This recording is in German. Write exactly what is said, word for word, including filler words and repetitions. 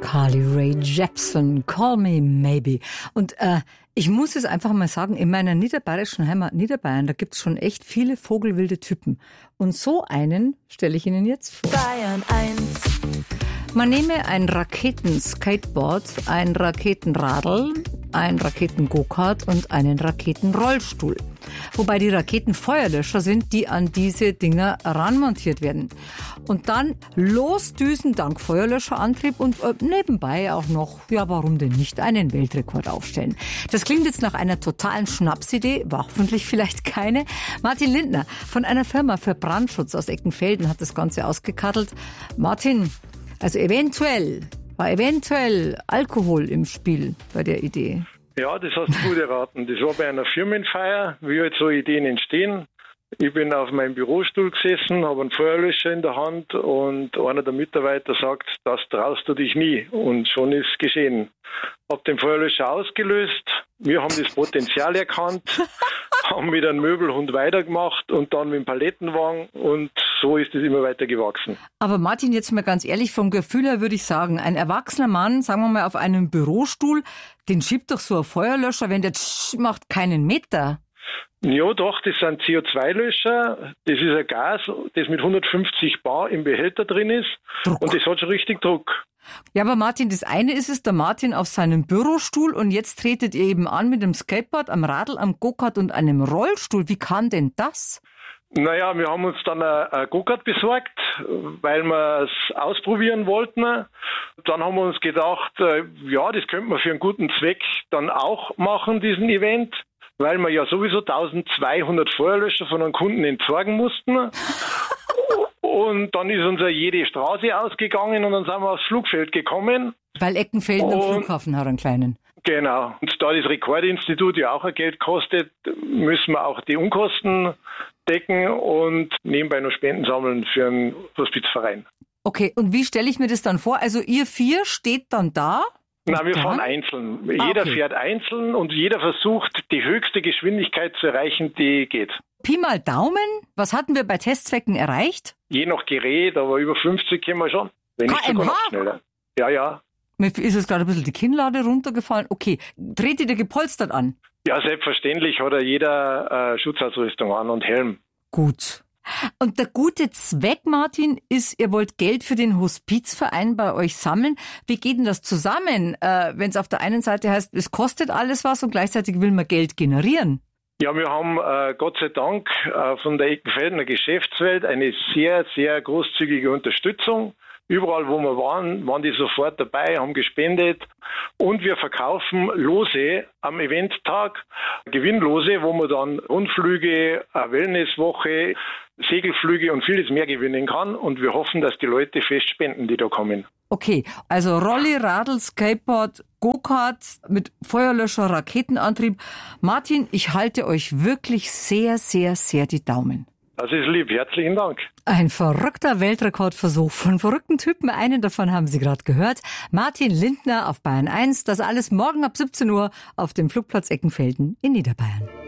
Carly Rae Jepsen, Call Me Maybe. Und äh, ich muss es einfach mal sagen, in meiner niederbayerischen Heimat Niederbayern, da gibt es schon echt viele vogelwilde Typen. Und so einen stelle ich Ihnen jetzt vor. Bayern eins. Man nehme ein Raketenskateboard, ein Raketenradl, ein Raketen-Go-Kart und einen Raketenrollstuhl. Wobei die Raketenfeuerlöscher sind, die an diese Dinger ranmontiert werden. Und dann losdüsen dank Feuerlöscherantrieb und äh, nebenbei auch noch, ja warum denn nicht, einen Weltrekord aufstellen. Das klingt jetzt nach einer totalen Schnapsidee, war hoffentlich vielleicht keine. Martin Lindner von einer Firma für Brandschutz aus Eckenfelden hat das Ganze ausgekattelt. Martin, also eventuell, war eventuell Alkohol im Spiel bei der Idee. Ja, das hast du gut erraten. Das war bei einer Firmenfeier, wie halt so Ideen entstehen. Ich bin auf meinem Bürostuhl gesessen, habe einen Feuerlöscher in der Hand und einer der Mitarbeiter sagt, das traust du dich nie. Und schon ist geschehen. Hab den Feuerlöscher ausgelöst, wir haben das Potenzial erkannt, haben mit einem Möbelhund weitergemacht und dann mit dem Palettenwagen und so ist es immer weiter gewachsen. Aber Martin, jetzt mal ganz ehrlich, vom Gefühl her würde ich sagen, ein erwachsener Mann, sagen wir mal auf einem Bürostuhl, den schiebt doch so ein Feuerlöscher, wenn der tsch macht, keinen Meter. Ja, doch, das sind C O zwei Löscher. Das ist ein Gas, das mit hundertfünfzig Bar im Behälter drin ist. Druck. Und das hat schon richtig Druck. Ja, aber Martin, das eine ist es, der Martin auf seinem Bürostuhl und jetzt tretet ihr eben an mit einem Skateboard, am Radl, am Go-Kart und einem Rollstuhl. Wie kann denn das? Naja, wir haben uns dann ein Go-Kart besorgt, weil wir es ausprobieren wollten. Dann haben wir uns gedacht, ja, das könnte man für einen guten Zweck dann auch machen, diesen Event. Weil wir ja sowieso eintausendzweihundert Feuerlöscher von einem Kunden entsorgen mussten. Und dann ist uns ja jede Straße ausgegangen und dann sind wir aufs Flugfeld gekommen. Weil Eckenfelden am Flughafen hat einen kleinen. Genau. Und da das Rekordinstitut ja auch ein Geld kostet, müssen wir auch die Unkosten decken und nebenbei noch Spenden sammeln für einen Hospizverein. Okay, und wie stelle ich mir das dann vor? Also ihr vier steht dann da? Nein, wir fahren einzeln. Ah, jeder okay. fährt einzeln und jeder versucht, die höchste Geschwindigkeit zu erreichen, die geht. Pi mal Daumen, was hatten wir bei Testzwecken erreicht? Je nach Gerät, aber über fünfzig können wir schon. Wenn nicht sogar noch schneller. Ja, ja. Mir ist es gerade ein bisschen die Kinnlade runtergefallen. Okay, dreht ihr gepolstert an? Ja, selbstverständlich hat ja jeder äh, Schutzausrüstung an und Helm. Gut. Und der gute Zweck, Martin, ist, ihr wollt Geld für den Hospizverein bei euch sammeln. Wie geht denn das zusammen, äh, wenn es auf der einen Seite heißt, es kostet alles was und gleichzeitig will man Geld generieren? Ja, wir haben äh, Gott sei Dank äh, von der Eckenfeldener Geschäftswelt eine sehr, sehr großzügige Unterstützung. Überall, wo wir waren, waren die sofort dabei, haben gespendet. Und wir verkaufen Lose am Eventtag, Gewinnlose, wo man dann Rundflüge, eine Wellnesswoche, Segelflüge und vieles mehr gewinnen kann. Und wir hoffen, dass die Leute fest spenden, die da kommen. Okay, also Rolli, Radl, Skateboard, Go-Kart mit Feuerlöscher, Raketenantrieb. Martin, ich halte euch wirklich sehr, sehr, sehr die Daumen. Das ist lieb. Herzlichen Dank. Ein verrückter Weltrekordversuch von verrückten Typen. Einen davon haben Sie gerade gehört. Martin Lindner auf Bayern eins. Das alles morgen ab siebzehn Uhr auf dem Flugplatz Eckenfelden in Niederbayern.